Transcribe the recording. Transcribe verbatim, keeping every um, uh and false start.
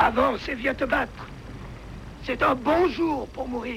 Avance et viens te battre. C'est un bon jour pour mourir.